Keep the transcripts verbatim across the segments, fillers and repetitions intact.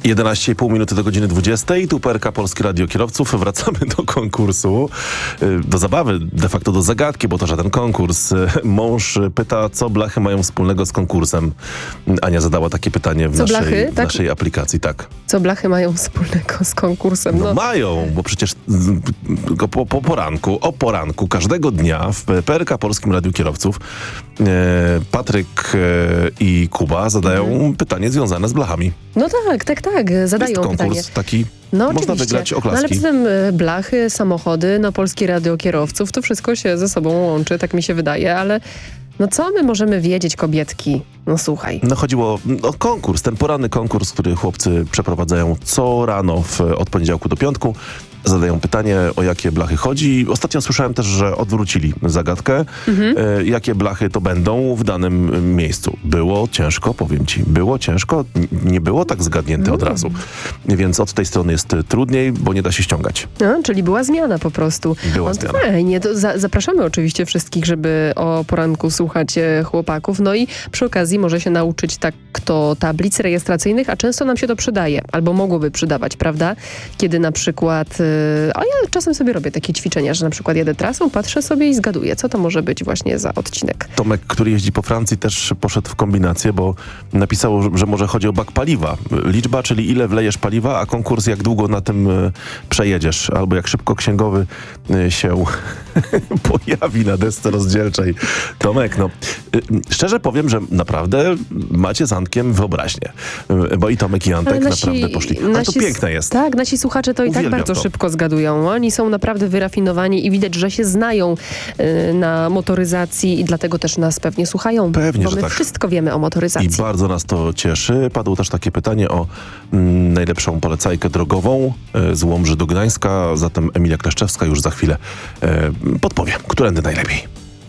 jedenaście i pół minuty do godziny dwudziestej. Tu P R K Polskie Radio Kierowców. Wracamy do konkursu, do zabawy, de facto do zagadki, bo to żaden konkurs. Mąż pyta, co blachy mają wspólnego z konkursem. Ania zadała takie pytanie w, co naszej, blachy? w Tak? naszej aplikacji. Tak. Co blachy mają wspólnego z konkursem? No, No. mają, bo przecież po, po poranku, o poranku, każdego dnia w P R K Polskim Radiu Kierowców e, Patryk e, i Kuba zadają mhm. pytanie związane z blachami. No tak, tak, tak. Zadają Jest konkurs pytanie. taki, no, można oczywiście. wygrać No, oklaski. ale przy tym blachy, samochody, no Polskie Radio Kierowców, to wszystko się ze sobą łączy, tak mi się wydaje, ale no co my możemy wiedzieć, kobietki? No słuchaj. No chodziło o konkurs, ten poranny konkurs, który chłopcy przeprowadzają co rano w, od poniedziałku do piątku. Zadają pytanie, o jakie blachy chodzi. Ostatnio słyszałem też, że odwrócili zagadkę. Mhm. E, jakie blachy to będą w danym miejscu. Było ciężko, powiem ci. Było ciężko. N- nie było tak zgadnięte mm. od razu. Więc od tej strony jest trudniej, bo nie da się ściągać. No, czyli była zmiana po prostu. Była no, zmiana. Fajnie. To za- zapraszamy oczywiście wszystkich, żeby o poranku słuchać e, chłopaków. No i przy okazji może się nauczyć tak kto tablic rejestracyjnych, a często nam się to przydaje. Albo mogłoby przydawać, prawda? Kiedy na przykład... E, a ja czasem sobie robię takie ćwiczenia, że na przykład jedę trasą, patrzę sobie i zgaduję, co to może być właśnie za odcinek. Tomek, który jeździ po Francji, też poszedł w kombinację, bo napisał, że może chodzi o bak paliwa. Liczba, czyli ile wlejesz paliwa, a konkurs jak długo na tym y, przejedziesz. Albo jak szybko księgowy y, się pojawi na desce rozdzielczej. Tomek, no y, szczerze powiem, że naprawdę macie z Antkiem wyobraźnię. Y, bo i Tomek i Antek nasi, naprawdę poszli. Ale nasi, to piękne jest. Tak, nasi słuchacze to i Uwielbiam tak bardzo to. szybko zgadują. Oni są naprawdę wyrafinowani i widać, że się znają y, na motoryzacji i dlatego też nas pewnie słuchają. Pewnie, bo że my tak. wszystko wiemy o motoryzacji. I bardzo nas to cieszy. Padło też takie pytanie o mm, najlepszą polecajkę drogową e, z Łomży do Gdańska. Zatem Emilia Kleszczewska już za chwilę e, podpowie, którędy najlepiej.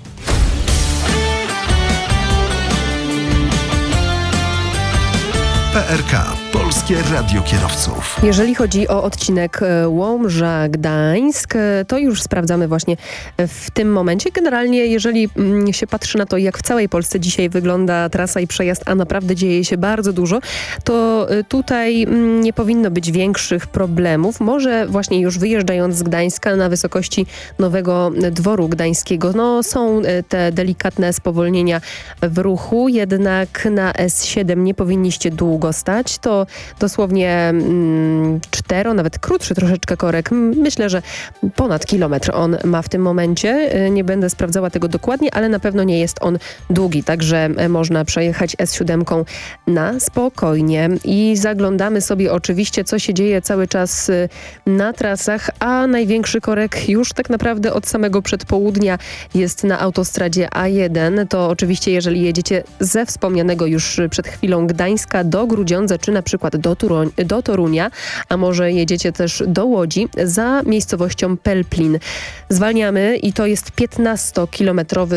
P R K. Polskie Radio Kierowców. Jeżeli chodzi o odcinek Łomża-Gdańsk, to już sprawdzamy właśnie w tym momencie. Generalnie, jeżeli się patrzy na to, jak w całej Polsce dzisiaj wygląda trasa i przejazd, a naprawdę dzieje się bardzo dużo, to tutaj nie powinno być większych problemów. Może właśnie już wyjeżdżając z Gdańska na wysokości nowego dworu gdańskiego, no są te delikatne spowolnienia w ruchu, jednak na S siedem nie powinniście długo stać. To dosłownie mm, cztero, nawet krótszy troszeczkę korek. Myślę, że ponad kilometr on ma w tym momencie. Nie będę sprawdzała tego dokładnie, ale na pewno nie jest on długi, także można przejechać S siedem na spokojnie. I zaglądamy sobie oczywiście, co się dzieje cały czas na trasach, a największy korek już tak naprawdę od samego przedpołudnia jest na autostradzie A jeden. To oczywiście, jeżeli jedziecie ze wspomnianego już przed chwilą Gdańska do Grudziądza, czy na przykład do, Turoń, do Torunia, a może jedziecie też do Łodzi za miejscowością Pelplin. Zwalniamy i to jest piętnastokilometrowy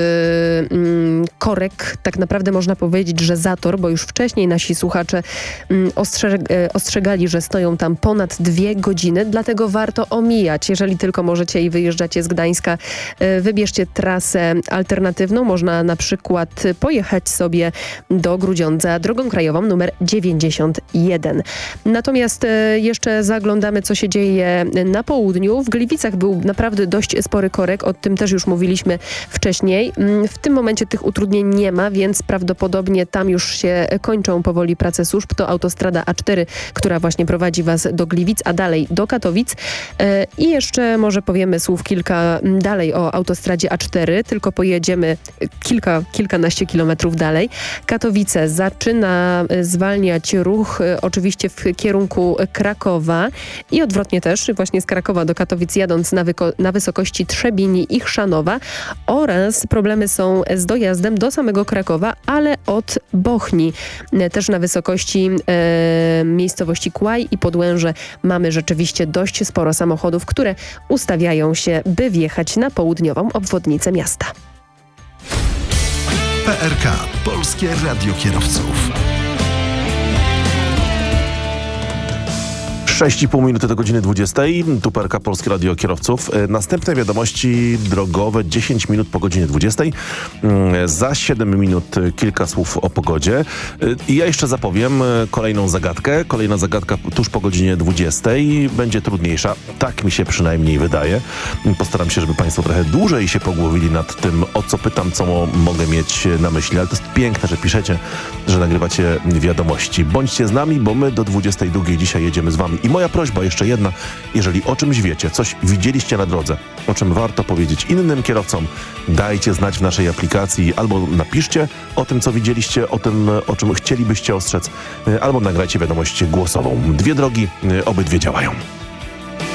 mm, korek. Tak naprawdę można powiedzieć, że zator, bo już wcześniej nasi słuchacze mm, ostrzeg ostrzegali, że stoją tam ponad dwie godziny, dlatego warto omijać. Jeżeli tylko możecie i wyjeżdżacie z Gdańska, y, wybierzcie trasę alternatywną. Można na przykład pojechać sobie do Grudziądza drogą krajową numer dziewięćdziesiąt jeden. Natomiast e, jeszcze zaglądamy, co się dzieje na południu. W Gliwicach był naprawdę dość spory korek, o tym też już mówiliśmy wcześniej. W tym momencie tych utrudnień nie ma, więc prawdopodobnie tam już się kończą powoli prace służb. To autostrada A cztery, która właśnie prowadzi was do Gliwic, a dalej do Katowic. E, I jeszcze może powiemy słów kilka dalej o autostradzie A cztery, tylko pojedziemy kilka, kilkanaście kilometrów dalej. Katowice zaczyna zwalniać ruch oczywiście w kierunku Krakowa i odwrotnie też, właśnie z Krakowa do Katowic jadąc na, na wysokości Trzebini i Chrzanowa, oraz problemy są z dojazdem do samego Krakowa, ale od Bochni. Też na wysokości e, miejscowości Kłaj i Podłęże mamy rzeczywiście dość sporo samochodów, które ustawiają się, by wjechać na południową obwodnicę miasta. P R K. Polskie Radio Kierowców. sześć i pół minuty do godziny dwudziestej. Tu P R K Polskie Radio Kierowców. Następne wiadomości drogowe dziesięć minut po godzinie dwudziestej. Za siedem minut kilka słów o pogodzie. I ja jeszcze zapowiem kolejną zagadkę. Kolejna zagadka tuż po godzinie dwudziestej. Będzie trudniejsza. Tak mi się przynajmniej wydaje. Postaram się, żeby Państwo trochę dłużej się pogłowili nad tym, o co pytam, co mogę mieć na myśli. Ale to jest piękne, że piszecie, że nagrywacie wiadomości. Bądźcie z nami, bo my do dwudziestej drugiej dzisiaj jedziemy z Wami. I moja prośba jeszcze jedna, jeżeli o czymś wiecie, coś widzieliście na drodze, o czym warto powiedzieć innym kierowcom, dajcie znać w naszej aplikacji albo napiszcie o tym, co widzieliście, o tym, o czym chcielibyście ostrzec, albo nagrajcie wiadomość głosową. Dwie drogi, obydwie działają.